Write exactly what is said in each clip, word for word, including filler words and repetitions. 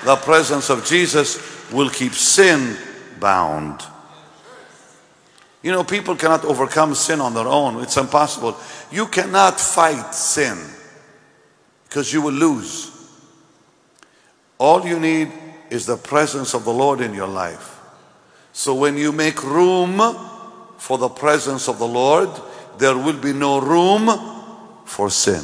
the presence of Jesus will keep sin bound. You know, people cannot overcome sin on their own. It's impossible. You cannot fight sin because you will lose. All you need is the presence of the Lord in your life. So when you make room for the presence of the Lord, there will be no room for sin.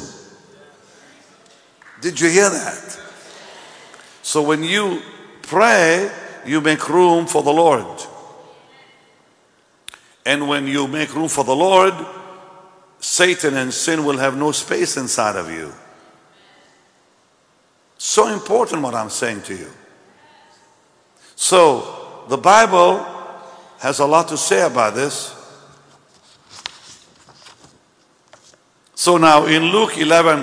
Did you hear that? So when you pray, you make room for the Lord. And when you make room for the Lord, Satan and sin will have no space inside of you. So important what I'm saying to you. So the Bible has a lot to say about this. So now in Luke eleven,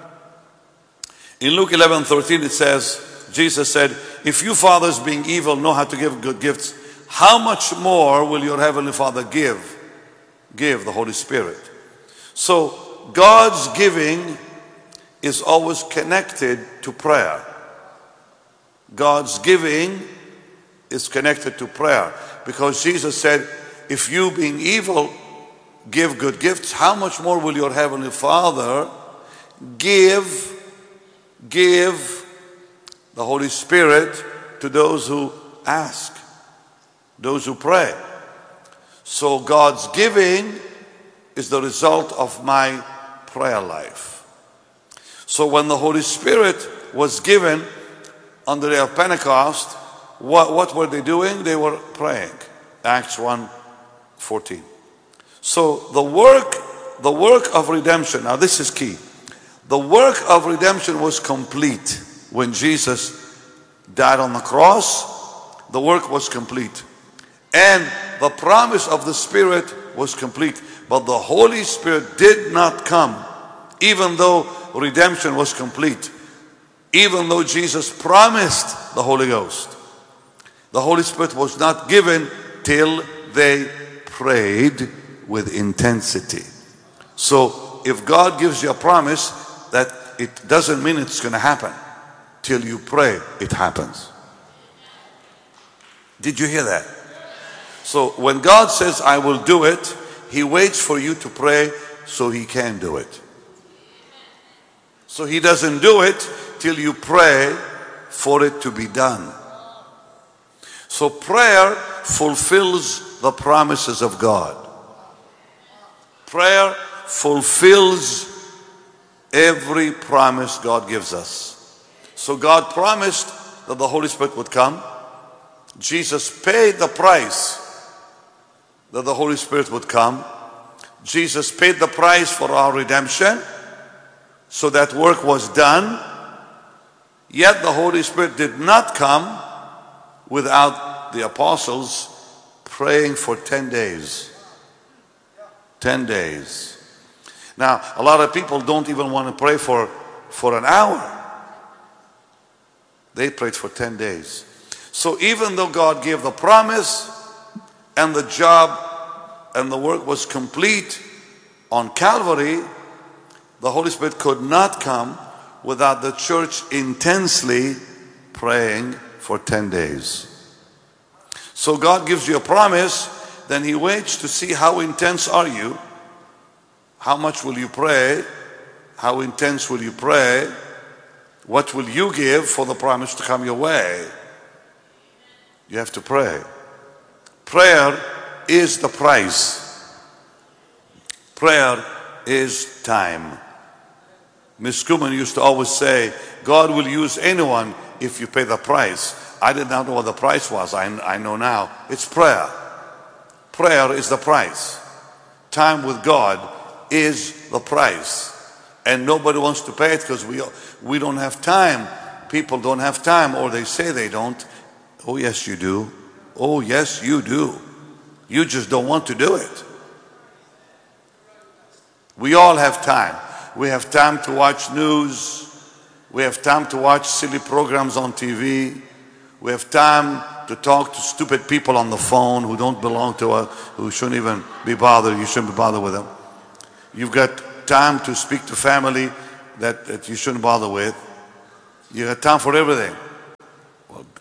in Luke eleven thirteen it says, Jesus said, if you fathers being evil know how to give good gifts, how much more will your heavenly Father give? Give the Holy Spirit. So God's giving is always connected to prayer. God's giving is connected to prayer. Because Jesus said, if you being evil give good gifts, how much more will your heavenly Father give, give the Holy Spirit to those who ask, those who pray. So God's giving is the result of my prayer life. So when the Holy Spirit was given on the day of Pentecost, what, what were they doing? They were praying. Acts one fourteen. So the work, the work of redemption, now this is key. The work of redemption was complete when Jesus died on the cross. The work was complete. And the promise of the Spirit was complete. But the Holy Spirit did not come, even though redemption was complete. Even though Jesus promised the Holy Ghost. The Holy Spirit was not given till they prayed with intensity. So if God gives you a promise, that it doesn't mean it's going to happen. Till you pray, it happens. Did you hear that? So when God says, I will do it, He waits for you to pray so He can do it. So He doesn't do it till you pray for it to be done. So prayer fulfills the promises of God. Prayer fulfills every promise God gives us. So God promised that the Holy Spirit would come. Jesus paid the price that the Holy Spirit would come. Jesus paid the price for our redemption. So that work was done. Yet the Holy Spirit did not come without the apostles praying for ten days. ten days. Now, a lot of people don't even want to pray for, for an hour. They prayed for ten days. So even though God gave the promise and the job and the work was complete on Calvary, the Holy Spirit could not come without the church intensely praying for ten days. So God gives you a promise, then He waits to see how intense are you. How much will you pray? How intense will you pray? What will you give for the promise to come your way? You have to pray. Prayer is the price. Prayer is time. Miss Kuhlman used to always say, God will use anyone if you pay the price. I did not know what the price was. I, I know now. It's prayer. Prayer is the price. Time with God is the price. And nobody wants to pay it because we, we don't have time. People don't have time, or they say they don't. Oh, yes, you do. Oh, yes, you do. You just don't want to do it. We all have time. We have time to watch news. We have time to watch silly programs on T V. We have time to talk to stupid people on the phone who don't belong to us, who shouldn't even be bothered. You shouldn't be bothered with them. You've got time to speak to family that, that you shouldn't bother with. You have time for everything.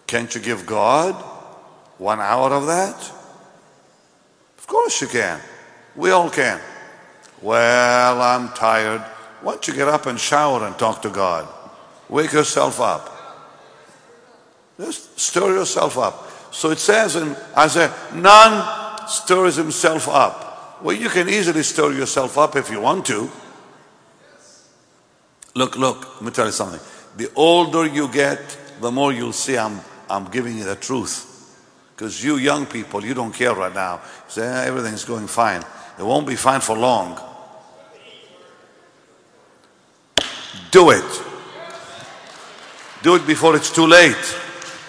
Can't you give God one hour of that? Of course you can. We all can. Well, I'm tired. Why don't you get up and shower and talk to God? Wake yourself up. Just stir yourself up. So it says in Isaiah, none stirs himself up. Well, you can easily stir yourself up if you want to. Look, look, let me tell you something. The older you get, the more you'll see I'm, I'm giving you the truth. Because you young people, you don't care right now. You say, eh, everything's going fine. It won't be fine for long. Do it. Do it before it's too late.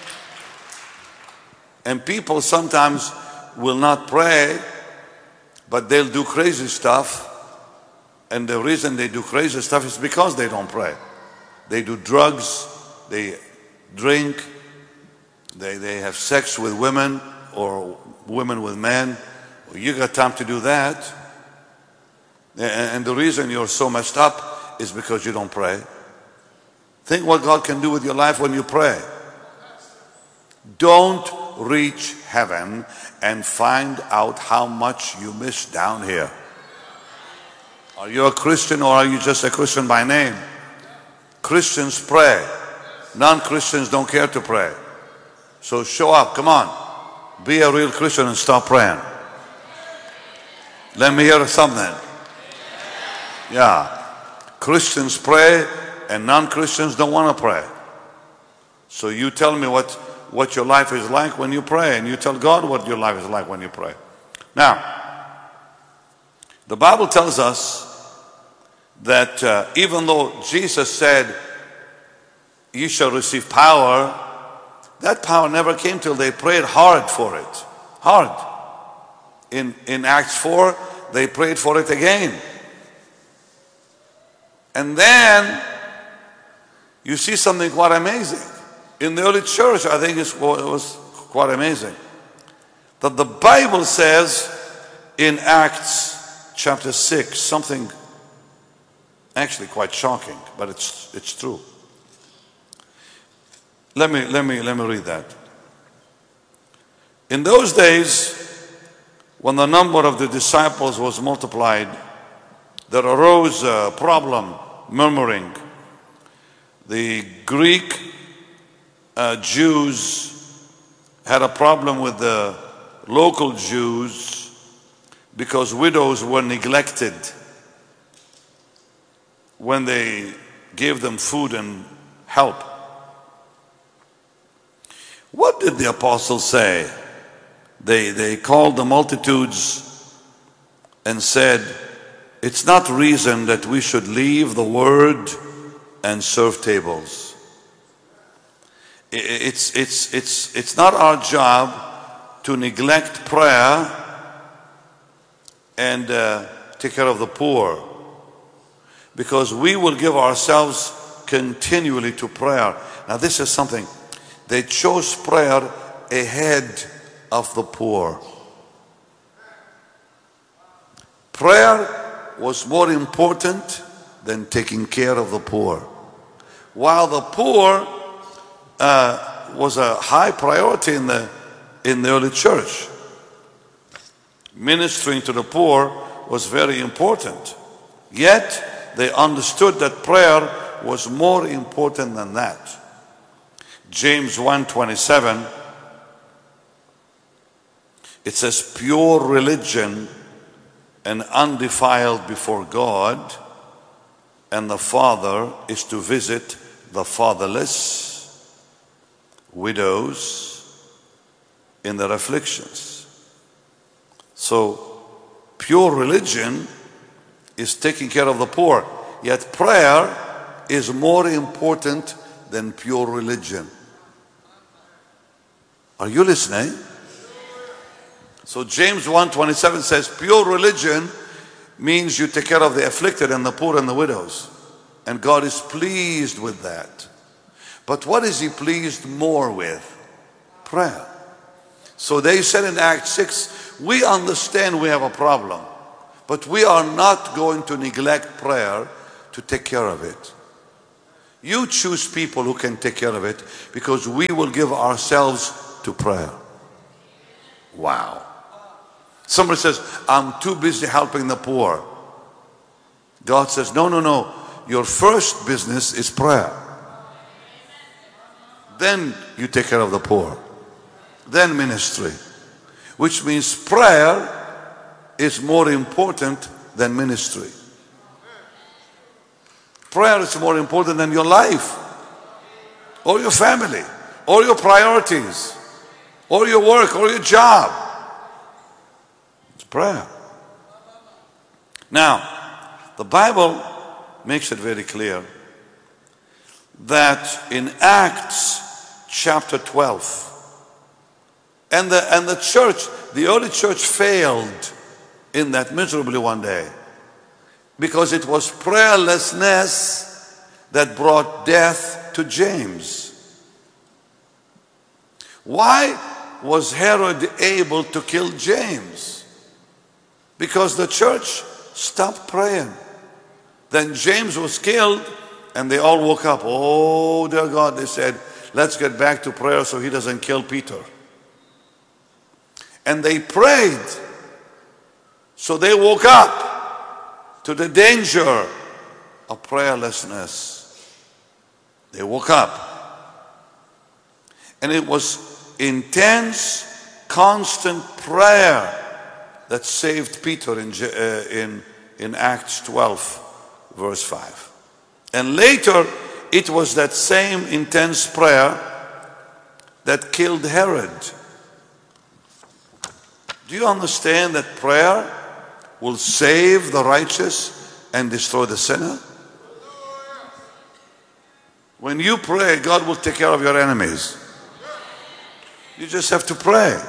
And people sometimes will not pray, but they'll do crazy stuff. And the reason they do crazy stuff is because they don't pray. They do drugs, they drink, they, they have sex with women or women with men. Well, you got time to do that. And, and the reason you're so messed up is because you don't pray. Think what God can do with your life when you pray. Don't reach heaven and find out how much you missed down here. Are you a Christian or are you just a Christian by name? Christians pray. Non-Christians don't care to pray. So show up, come on. Be a real Christian and stop praying. Let me hear something. Yeah. Christians pray and non-Christians don't want to pray. So you tell me what, what your life is like when you pray, and you tell God what your life is like when you pray. Now, the Bible tells us that uh, even though Jesus said, you shall receive power, that power never came till they prayed hard for it. Hard. In, in Acts four, they prayed for it again. And then you see something quite amazing. In the early church, I think it was quite amazing. That the Bible says in Acts chapter six, something actually quite shocking, but it's, it's true. Let me, let me, let me read that. In those days, when the number of the disciples was multiplied, there arose a problem, murmuring. The Greek uh, Jews had a problem with the local Jews because widows were neglected when they gave them food and help. What did the apostles say? They, they called the multitudes and said, it's not reason that we should leave the word and serve tables. It's, it's, it's, it's not our job to neglect prayer and uh, take care of the poor, because we will give ourselves continually to prayer. Now this is something. They chose prayer ahead of the poor. Prayer was more important than taking care of the poor. While the poor uh, was a high priority in the, in the early church. Ministering to the poor was very important. Yet they understood that prayer was more important than that. James one twenty-seven, it says, pure religion and undefiled before God and the Father is to visit the fatherless, widows in their afflictions. So pure religion is taking care of the poor, yet prayer is more important than pure religion. Are you listening? So James one twenty-seven says pure religion means you take care of the afflicted and the poor and the widows. And God is pleased with that. But what is he pleased more with? Prayer. So they said in Acts six, we understand we have a problem, but we are not going to neglect prayer to take care of it. You choose people who can take care of it, because we will give ourselves to prayer. Wow. Somebody says, I'm too busy helping the poor. God says, no, no, no. Your first business is prayer. Then you take care of the poor. Then ministry. Which means prayer is more important than ministry. Prayer is more important than your life, or your family, or your priorities, or your work, or your job. It's prayer. Now, the Bible makes it very clear that in Acts chapter twelve, and the, and the church, the early church failed in that miserably one day, because it was prayerlessness that brought death to James. Why was Herod able to kill James? Because the church stopped praying. Then James was killed, and they all woke up. Oh, dear God, they said, let's get back to prayer so he doesn't kill Peter. And they prayed. So they woke up to the danger of prayerlessness. They woke up. And it was intense, constant prayer that saved Peter in, uh, in, in Acts twelve, verse five. And later, it was that same intense prayer that killed Herod. Do you understand that prayer will save the righteous and destroy the sinner? When you pray, God will take care of your enemies. You just have to pray.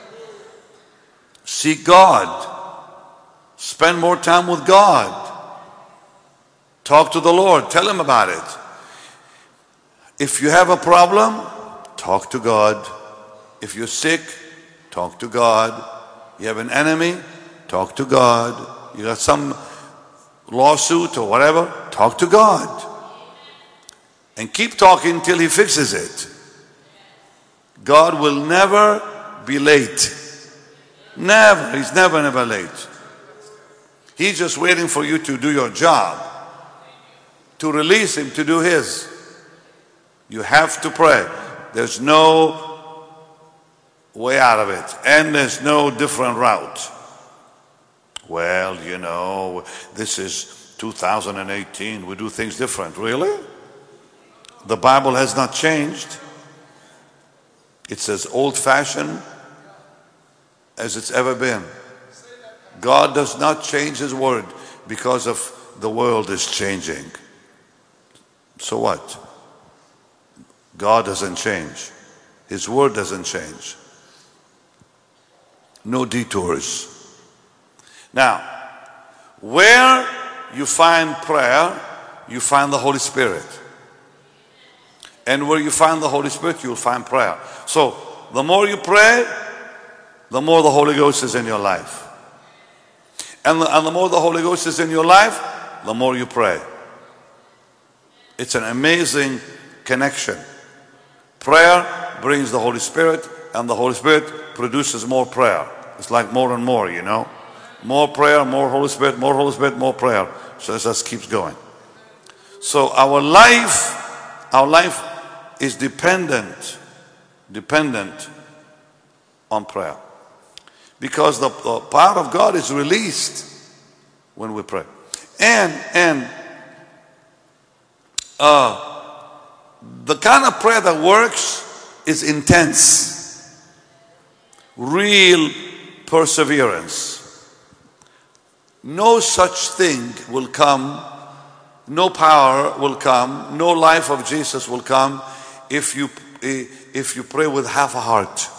Seek God. Spend more time with God. Talk to the Lord. Tell Him about it. If you have a problem, talk to God. If you're sick, talk to God. You have an enemy, talk to God. You got some lawsuit or whatever, talk to God. And keep talking until He fixes it. God will never be late. Never. He's never, never late. He's just waiting for you to do your job, to release Him to do His. You have to pray. There's no way out of it, and there's no different route. Well, you know, this is two thousand eighteen. We do things different. Really? The Bible has not changed. It's as old-fashioned as it's ever been. God does not change His word because of the world is changing. So what? God doesn't change. His word doesn't change. No detours. Now, where you find prayer, you find the Holy Spirit. And where you find the Holy Spirit, you'll find prayer. So, the more you pray, the more the Holy Ghost is in your life. And the, and the more the Holy Ghost is in your life, the more you pray. It's an amazing connection. Prayer brings the Holy Spirit, and the Holy Spirit produces more prayer. It's like more and more, you know. More prayer, more Holy Spirit, more Holy Spirit, more prayer. So it just keeps going. So our life, our life is dependent, dependent on prayer. Because the, the power of God is released when we pray. And, and uh, the kind of prayer that works is intense. Real perseverance. No such thing will come, no power will come, no life of Jesus will come if you, if you pray with half a heart.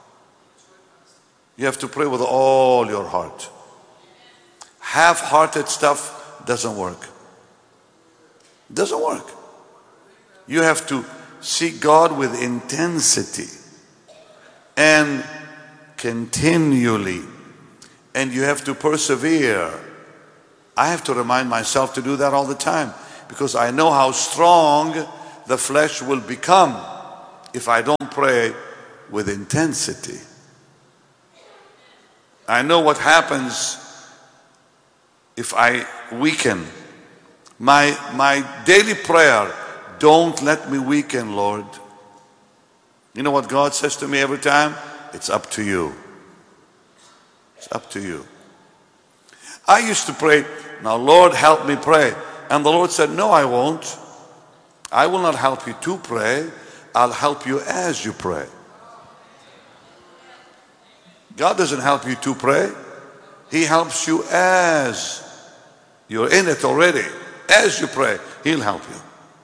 You have to pray with all your heart. Half-hearted stuff doesn't work. Doesn't work. You have to seek God with intensity and continually. And you have to persevere. I have to remind myself to do that all the time. Because I know how strong the flesh will become if I don't pray with intensity. I know what happens if I weaken. My, my daily prayer, don't let me weaken, Lord. You know what God says to me every time? It's up to you. It's up to you. I used to pray, now Lord help me pray. And the Lord said, no, I won't. I will not help you to pray. I'll help you as you pray. God doesn't help you to pray. He helps you as you're in it already. As you pray, He'll help you.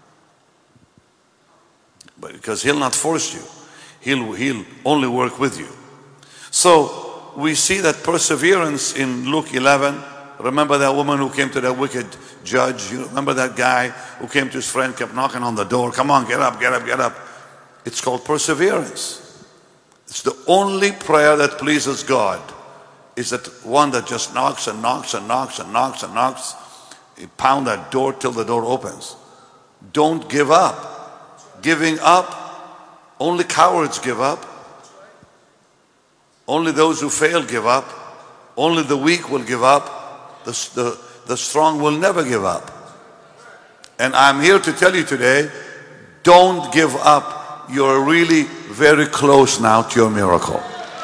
But because He'll not force you. He'll, he'll only work with you. So we see that perseverance in Luke eleven. Remember that woman who came to that wicked judge? You remember that guy who came to his friend, kept knocking on the door. Come on, get up, get up, get up. It's called perseverance. It's the only prayer that pleases God. Is that one that just knocks and knocks and knocks and knocks and knocks. You pound that door till the door opens. Don't give up. Giving up, only cowards give up. Only those who fail give up. Only the weak will give up. The, the, the strong will never give up. And I'm here to tell you today, don't give up. You're really very close now to your miracle.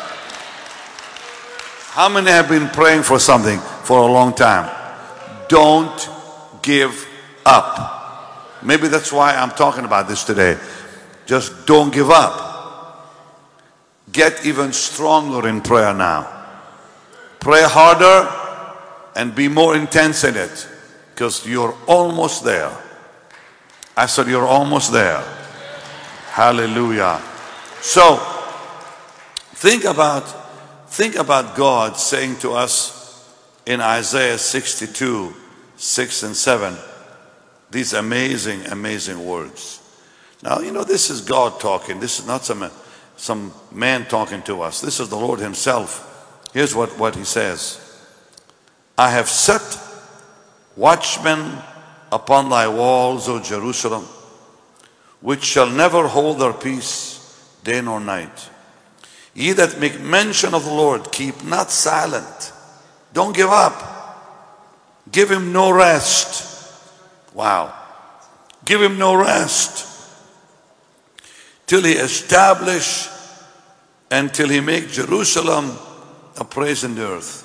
How many have been praying for something for a long time? Don't give up. Maybe that's why I'm talking about this today. Just don't give up. Get even stronger in prayer now. Pray harder and be more intense in it, because you're almost there. I said you're almost there. Hallelujah. So think about think about God saying to us in Isaiah sixty-two, six and seven, these amazing, amazing words. Now, you know, this is God talking. This is not some, some man talking to us. This is the Lord Himself. Here's what, what He says. I have set watchmen upon thy walls, O Jerusalem, which shall never hold their peace day nor night. Ye that make mention of the Lord, keep not silent. Don't give up. Give Him no rest. Wow. Give Him no rest till He establish and till He make Jerusalem a praise in the earth.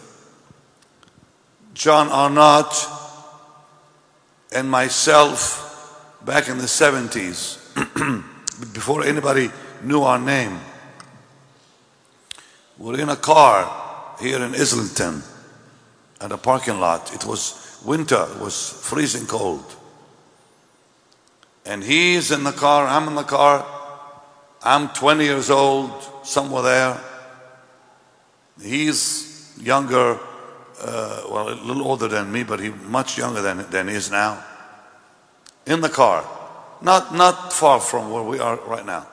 John Arnott and myself back in the seventies, before anybody knew our name, we were in a car here in Islington at a parking lot. It was winter, it was freezing cold. And he's in the car, I'm in the car. I'm twenty years old, somewhere there. He's younger, uh, well, a little older than me, but he's much younger than, than he is now. In the car, not, not far from where we are right now.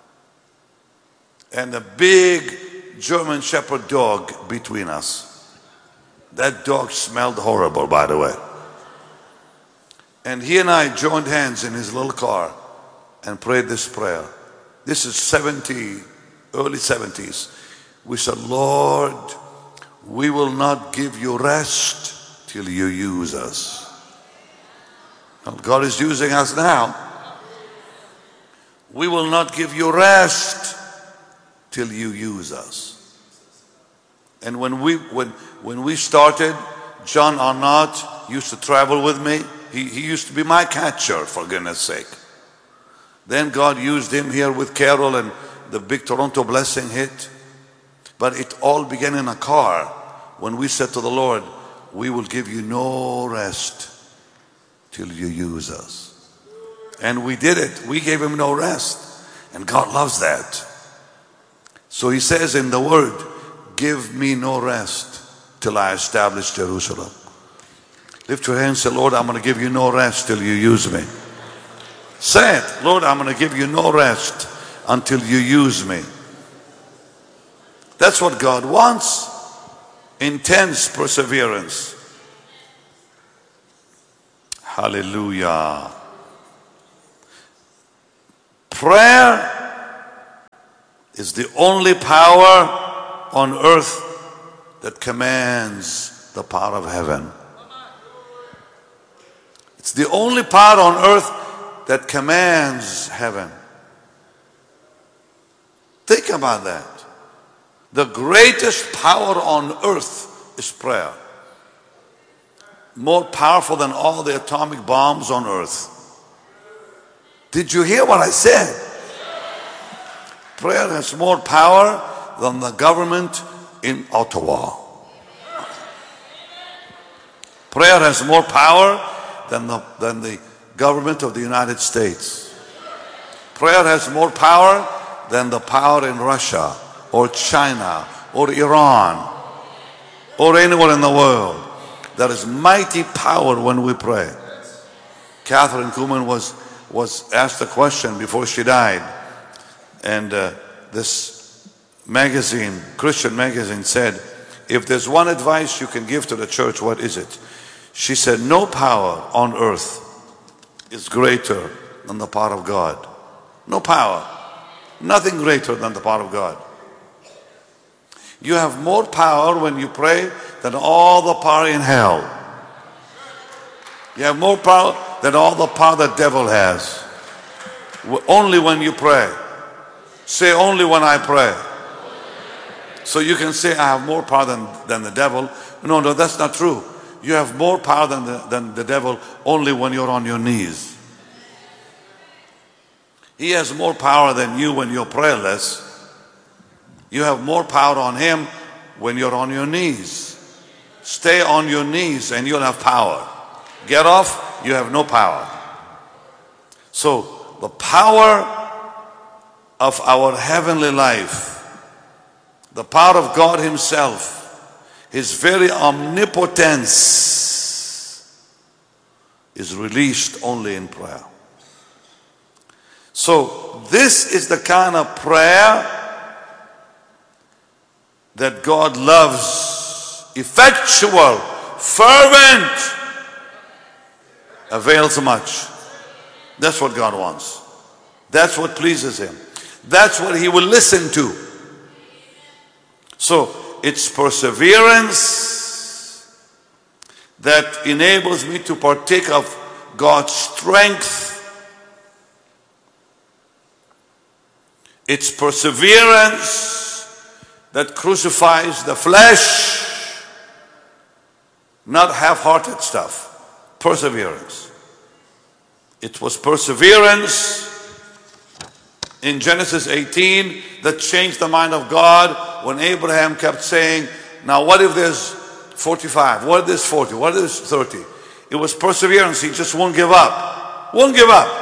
And a big German Shepherd dog between us. That dog smelled horrible, by the way. And he and I joined hands in his little car and prayed this prayer. This is seventy, early seventies. We said, Lord, we will not give you rest till you use us. And God is using us now. We will not give you rest till you use us. And when we when when we started, John Arnott used to travel with me. He, he used to be my catcher, for goodness sake. Then God used him here with Carol, and the big Toronto blessing hit. But it all began in a car when we said to the Lord, we will give you no rest till you use us. And we did it. We gave Him no rest. And God loves that. So He says in the word, give me no rest till I establish Jerusalem. Lift your hands and say, Lord, I'm going to give you no rest till you use me. Say it. Lord, I'm going to give you no rest until you use me. That's what God wants. Intense perseverance. Hallelujah. Prayer is the only power on earth that commands the power of heaven. It's the only power on earth that commands heaven. Think about that. The greatest power on earth is prayer. More powerful than all the atomic bombs on earth. Did you hear what I said? Prayer has more power than the government in Ottawa. Prayer has more power than the, than the government of the United States. Prayer has more power than the power in Russia or China or Iran or anywhere in the world. There is mighty power when we pray. Catherine Kuhlman was, was asked a question before she died. And uh, this magazine, Christian magazine, said, if there's one advice you can give to the church, what is it? She said, no power on earth is greater than the power of God. No power. Nothing greater than the power of God. You have more power when you pray than all the power in hell. You have more power than all the power the devil has. Only when you pray. Say, only when I pray. So you can say, I have more power than, than the devil. No, no, that's not true. You have more power than the, than the devil only when you're on your knees. He has more power than you when you're prayerless. You have more power on him when you're on your knees. Stay on your knees and you'll have power. Get off, you have no power. So the power of our heavenly life, the power of God himself, his very omnipotence is released only in prayer. So this is the kind of prayer that God loves. Effectual, fervent, avails much. That's what God wants. That's what pleases him. That's what he will listen to. So it's perseverance that enables me to partake of God's strength. It's perseverance that crucifies the flesh, not half-hearted stuff. Perseverance. It was perseverance in Genesis eighteen that changed the mind of God when Abraham kept saying, now what if there's forty-five? What if there's forty? What if there's thirty? It was perseverance. He just won't give up. Won't give up.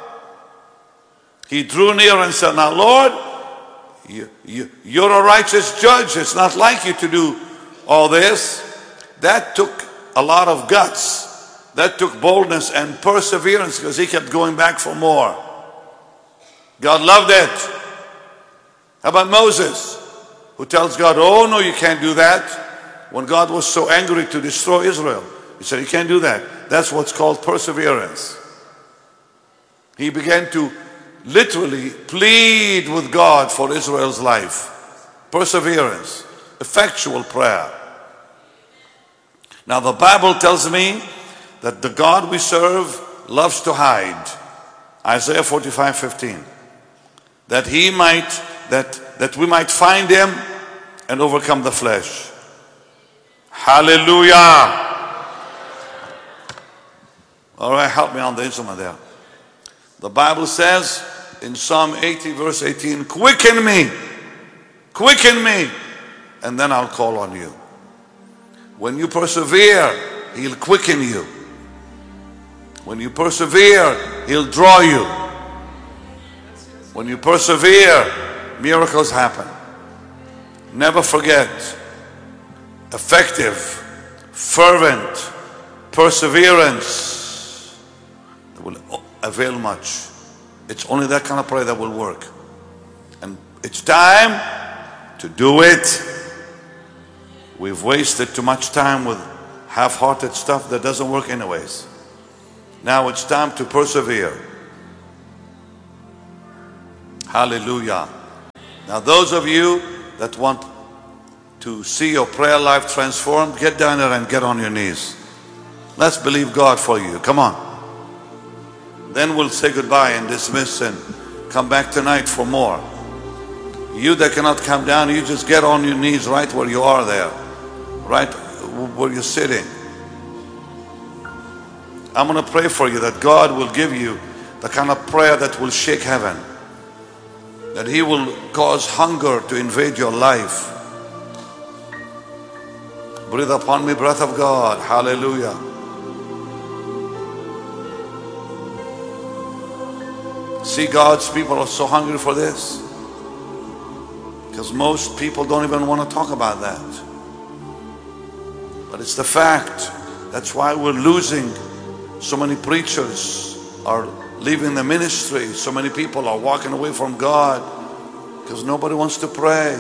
He drew near and said, now Lord, you, you, you're a righteous judge. It's not like you to do all this. That took a lot of guts. That took boldness and perseverance because he kept going back for more. God loved it. How about Moses, who tells God, oh no, you can't do that. When God was so angry to destroy Israel, he said, you can't do that. That's what's called perseverance. He began to literally plead with God for Israel's life. Perseverance, effectual prayer. Now the Bible tells me that the God we serve loves to hide. Isaiah forty-five fifteen. That he might, that, that we might find him and overcome the flesh. Hallelujah. All right, help me on the instrument there. The Bible says in Psalm eighty verse eighteen, quicken me, quicken me, and then I'll call on you. When you persevere, he'll quicken you. When you persevere, he'll draw you. When you persevere, miracles happen. Never forget, effective, fervent perseverance will avail much. It's only that kind of prayer that will work. And it's time to do it. We've wasted too much time with half-hearted stuff that doesn't work anyways. Now it's time to persevere. Hallelujah. Now those of you that want to see your prayer life transformed, get down there and get on your knees. Let's believe God for you. Come on. Then we'll say goodbye and dismiss and come back tonight for more. You that cannot come down, you just get on your knees right where you are there. Right where you're sitting. I'm going to pray for you that God will give you the kind of prayer that will shake heaven. That He will cause hunger to invade your life. Breathe upon me, breath of God. Hallelujah. See, God's people are so hungry for this. Because most people don't even want to talk about that. But it's the fact. That's why we're losing. So many preachers are leaving the ministry. So many people are walking away from God because nobody wants to pray.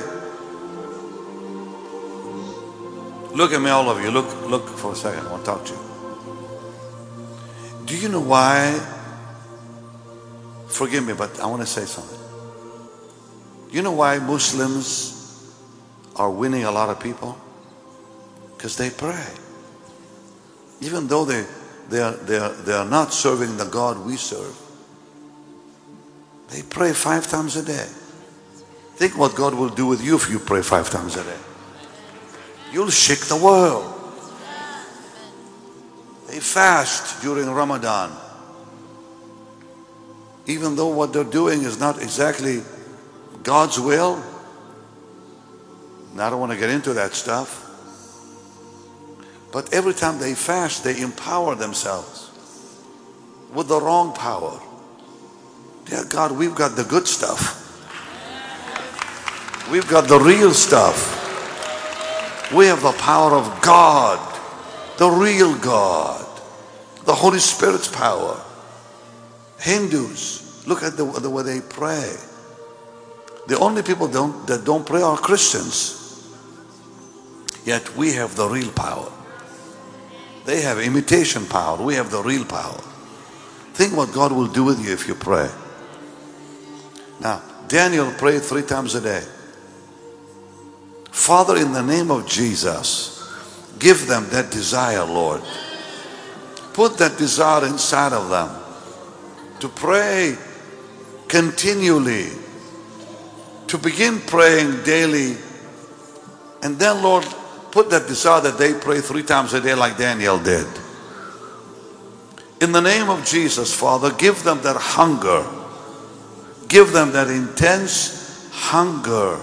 Look at me, all of you. Look, look for a second. I want to talk to you. Do you know why? Forgive me, but I want to say something. You know why Muslims are winning a lot of people? Because they pray. Even though they, they, are, they, are, they are not serving the God we serve. They pray five times a day. Think what God will do with you if you pray five times a day. You'll shake the world. They fast during Ramadan. Even though what they're doing is not exactly God's will. And I don't want to get into that stuff. But every time they fast, they empower themselves with the wrong power. Dear God, we've got the good stuff. We've got the real stuff. We have the power of God, the real God, the Holy Spirit's power. Hindus, look at the, the way they pray. The only people don't, that don't pray are Christians. Yet we have the real power. They have imitation power. We have the real power. Think what God will do with you if you pray. Now, Daniel prayed three times a day. Father, in the name of Jesus, give them that desire, Lord. Put that desire inside of them to pray continually, to begin praying daily, and then, Lord, put that desire that they pray three times a day like Daniel did. In the name of Jesus, Father, give them that hunger. Give them that intense hunger.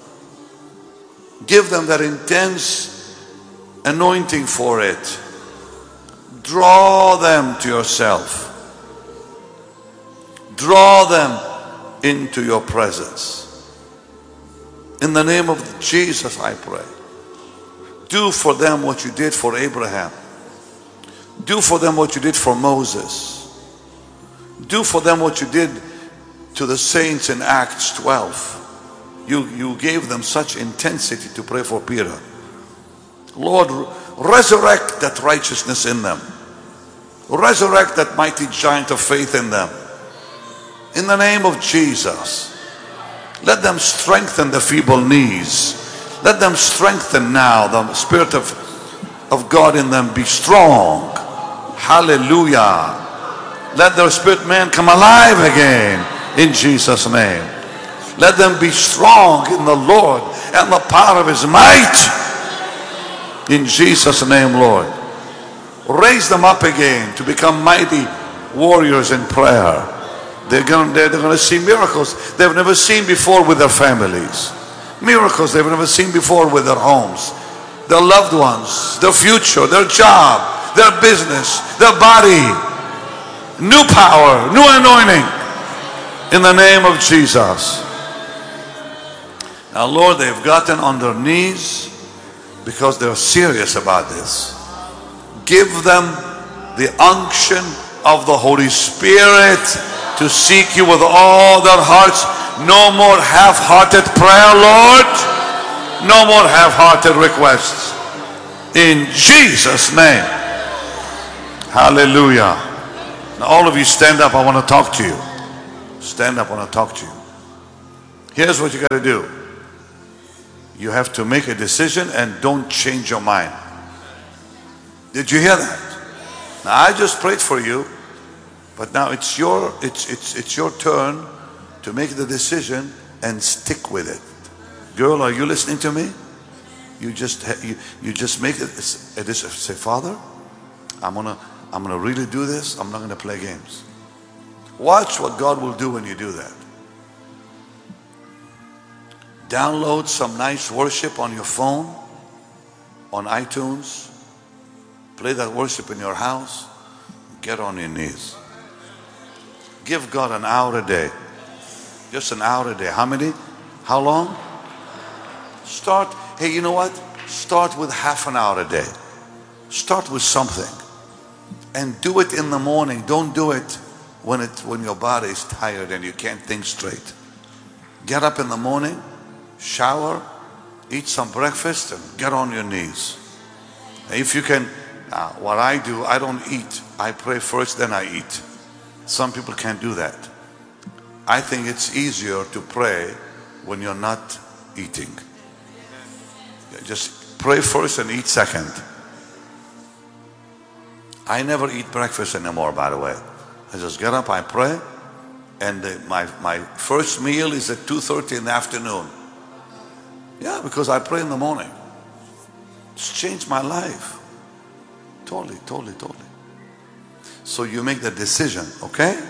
Give them that intense anointing for it. Draw them to yourself. Draw them into your presence. In the name of Jesus, I pray. Do for them what you did for Abraham. Do for them what you did for Moses. Do for them what you did to the saints in Acts twelve. You, you gave them such intensity to pray for Peter. Lord, resurrect that righteousness in them. Resurrect that mighty giant of faith in them. In the name of Jesus, let them strengthen the feeble knees. Let them strengthen now. The Spirit of, of God in them be strong. Hallelujah. Let their spirit man come alive again in Jesus' name. Let them be strong in the Lord and the power of His might. In Jesus' name, Lord. Raise them up again to become mighty warriors in prayer. They're going, they're going to see miracles they've never seen before with their families. Miracles they've never seen before with their homes, their loved ones, their future, their job, their business, their body. New power, new anointing in the name of Jesus. Now, Lord, they've gotten on their knees because they're serious about this. Give them the unction of the Holy Spirit to seek you with all their hearts. No more half-hearted prayer, Lord. No more half-hearted requests. In Jesus' name. Hallelujah. Now all of you stand up. I want to talk to you. Stand up. I want to talk to you. Here's what you got to do. You have to make a decision and don't change your mind. Did you hear that? Now I just prayed for you, but now it's your it's it's it's your turn to make the decision and stick with it. Girl, are you listening to me? You just you, you just make it, it is, say, Father, I'm gonna I'm gonna really do this. I'm not gonna play games. Watch what God will do when you do that. Download some nice worship on your phone, on iTunes. Play that worship in your house. Get on your knees. Give God an hour a day. Just an hour a day. How many? How long? Start, hey, you know what? Start with half an hour a day. Start with something. And do it in the morning. Don't do it when it when your body is tired and you can't think straight. Get up in the morning, shower, eat some breakfast, and get on your knees. If you can, uh, what I do, I don't eat. I pray first, then I eat. Some people can't do that. I think it's easier to pray when you're not eating. Just pray first and eat second. I never eat breakfast anymore, by the way. I just get up, I pray, and the, my, my first meal is at two thirty in the afternoon. Yeah, because I pray in the morning. It's changed my life. Totally, totally, totally. So you make the decision, okay?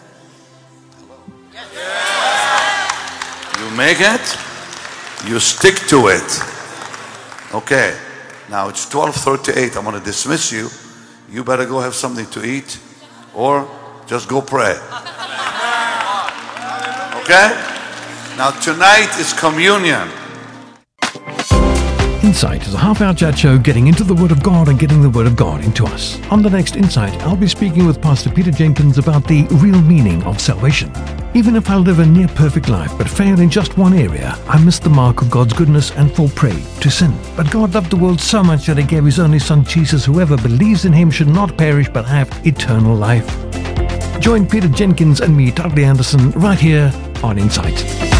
You make it, you stick to it. Okay, now it's twelve thirty-eight. I'm going to dismiss you. You better go have something to eat or just go pray. Okay? Now tonight is communion. Insight is a half-hour chat show getting into the Word of God and getting the Word of God into us. On the next Insight, I'll be speaking with Pastor Peter Jenkins about the real meaning of salvation. Even if I live a near-perfect life but fail in just one area, I miss the mark of God's goodness and fall prey to sin. But God loved the world so much that He gave His only Son Jesus. Whoever believes in Him should not perish but have eternal life. Join Peter Jenkins and me, Dudley Anderson, right here on Insight.